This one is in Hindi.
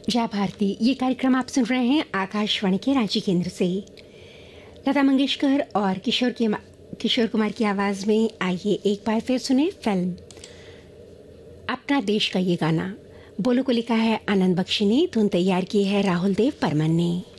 जय भारती। ये कार्यक्रम आप सुन रहे हैं आकाशवाणी के रांची केंद्र से। लता मंगेशकर और किशोर कुमार की आवाज़ में आइए एक बार फिर सुने फिल्म अपना देश का ये गाना। बोलो को लिखा है आनंद बख्शी ने, धुन तैयार की है राहुल देव बर्मन ने।